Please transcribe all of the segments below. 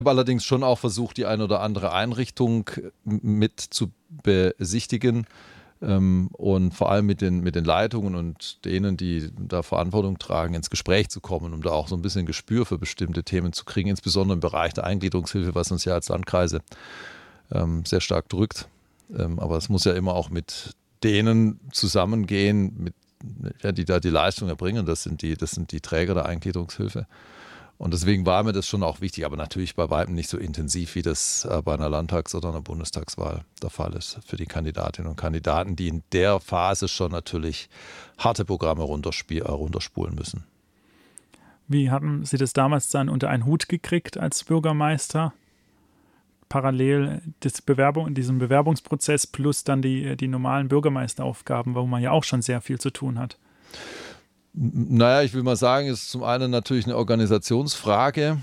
habe allerdings schon auch versucht, die eine oder andere Einrichtung mit zu besichtigen, und vor allem mit den Leitungen und denen, die da Verantwortung tragen, ins Gespräch zu kommen, um da auch so ein bisschen Gespür für bestimmte Themen zu kriegen, insbesondere im Bereich der Eingliederungshilfe, was uns ja als Landkreise sehr stark drückt. Aber es muss ja immer auch mit denen zusammengehen, die da die Leistung erbringen. Das sind die Träger der Eingliederungshilfe. Und deswegen war mir das schon auch wichtig, aber natürlich bei weitem nicht so intensiv, wie das bei einer Landtags- oder einer Bundestagswahl der Fall ist für die Kandidatinnen und Kandidaten, die in der Phase schon natürlich harte Programme runterspulen müssen. Wie haben Sie das damals dann unter einen Hut gekriegt als Bürgermeister? Parallel diesen Bewerbungsprozess plus dann die normalen Bürgermeisteraufgaben, wo man ja auch schon sehr viel zu tun hat. Naja, ich will mal sagen, es ist zum einen natürlich eine Organisationsfrage.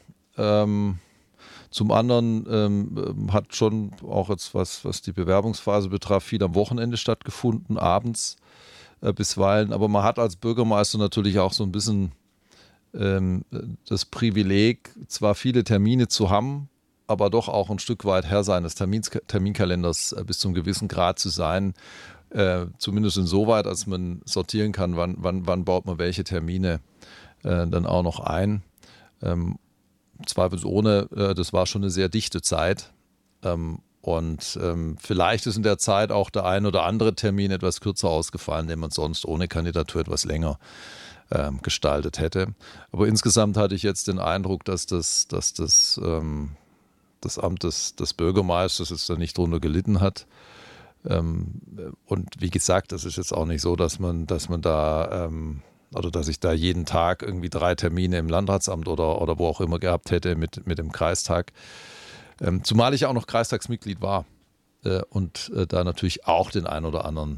Zum anderen hat schon auch jetzt, was die Bewerbungsphase betraf, viel am Wochenende stattgefunden, abends bisweilen. Aber man hat als Bürgermeister natürlich auch so ein bisschen das Privileg, zwar viele Termine zu haben, aber doch auch ein Stück weit Herr seines Terminkalenders bis zum gewissen Grad zu sein. Zumindest insoweit, als man sortieren kann, wann baut man welche Termine dann auch noch ein. Zweifelsohne, das war schon eine sehr dichte Zeit. Und vielleicht ist in der Zeit auch der ein oder andere Termin etwas kürzer ausgefallen, den man sonst ohne Kandidatur etwas länger gestaltet hätte. Aber insgesamt hatte ich jetzt den Eindruck, dass das Amt des Bürgermeisters jetzt da nicht drunter gelitten hat. Und wie gesagt, das ist jetzt auch nicht so, dass man da oder dass ich da jeden Tag irgendwie 3 Termine im Landratsamt oder wo auch immer gehabt hätte mit dem Kreistag. Zumal ich auch noch Kreistagsmitglied war und da natürlich auch den einen oder anderen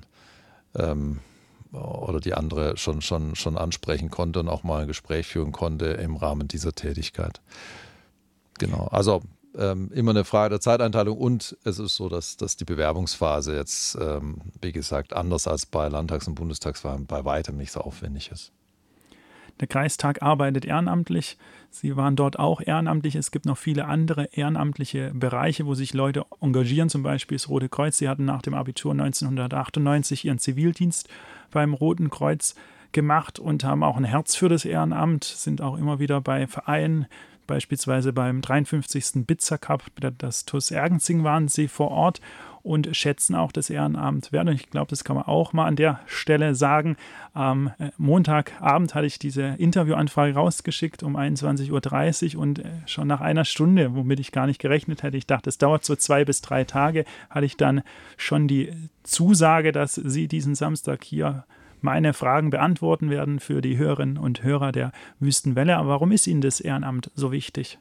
oder die andere schon ansprechen konnte und auch mal ein Gespräch führen konnte im Rahmen dieser Tätigkeit. Genau, also immer eine Frage der Zeiteinteilung und es ist so, dass die Bewerbungsphase jetzt, wie gesagt, anders als bei Landtags- und Bundestagswahlen bei weitem nicht so aufwendig ist. Der Kreistag arbeitet ehrenamtlich. Sie waren dort auch ehrenamtlich. Es gibt noch viele andere ehrenamtliche Bereiche, wo sich Leute engagieren, zum Beispiel das Rote Kreuz. Sie hatten nach dem Abitur 1998 ihren Zivildienst beim Roten Kreuz gemacht und haben auch ein Herz für das Ehrenamt, sind auch immer wieder bei Vereinen, beispielsweise beim 53. Bitzer Cup, das TuS Ergenzing, waren sie vor Ort und schätzen auch das Ehrenamt. Ich glaube, das kann man auch mal an der Stelle sagen. Am Montagabend hatte ich diese Interviewanfrage rausgeschickt um 21.30 Uhr und schon nach einer Stunde, womit ich gar nicht gerechnet hätte, ich dachte, es dauert so 2 bis 3 Tage, hatte ich dann schon die Zusage, dass Sie diesen Samstag hier meine Fragen beantworten werden für die Hörerinnen und Hörer der Wüstenwelle. Aber warum ist Ihnen das Ehrenamt so wichtig?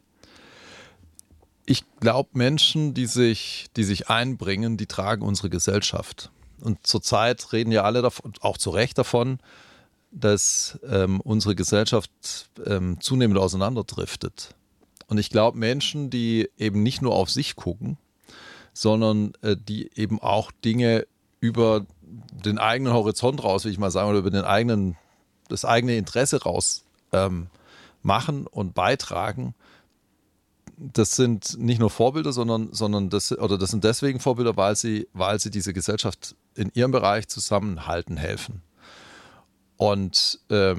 Ich glaube, Menschen, die sich einbringen, die tragen unsere Gesellschaft. Und zurzeit reden ja alle davon, auch zu Recht davon, dass unsere Gesellschaft zunehmend auseinanderdriftet. Und ich glaube, Menschen, die eben nicht nur auf sich gucken, sondern die eben auch Dinge über den eigenen Horizont raus, will ich mal sagen, oder über das eigene Interesse raus machen und beitragen, das sind nicht nur Vorbilder, sondern das sind deswegen Vorbilder, weil sie diese Gesellschaft in ihrem Bereich zusammenhalten helfen. Und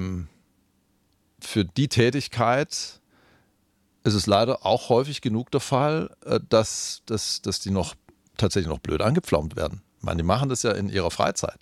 für die Tätigkeit ist es leider auch häufig genug der Fall, dass die tatsächlich noch blöd angepflaumt werden. Ich meine, die machen das ja in ihrer Freizeit.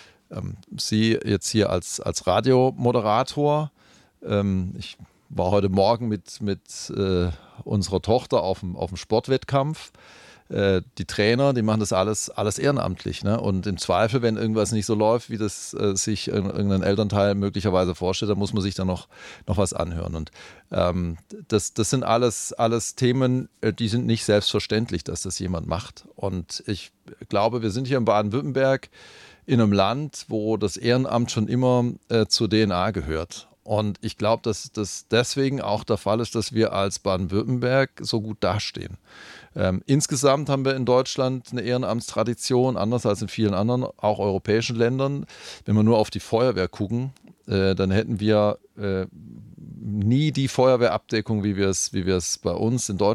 Sie jetzt hier als Radiomoderator, ich war heute Morgen mit unserer Tochter auf dem Sportwettkampf. Die Trainer, die machen das alles ehrenamtlich. Ne? Und im Zweifel, wenn irgendwas nicht so läuft, wie das sich irgendein Elternteil möglicherweise vorstellt, dann muss man sich dann noch was anhören. Und das sind alles Themen, die sind nicht selbstverständlich, dass das jemand macht. Und ich glaube, wir sind hier in Baden-Württemberg in einem Land, wo das Ehrenamt schon immer zur DNA gehört. Und ich glaube, dass das deswegen auch der Fall ist, dass wir als Baden-Württemberg so gut dastehen. Insgesamt haben wir in Deutschland eine Ehrenamtstradition, anders als in vielen anderen, auch europäischen Ländern. Wenn wir nur auf die Feuerwehr gucken, dann hätten wir nie die Feuerwehrabdeckung, wie wir es bei uns in Deutschland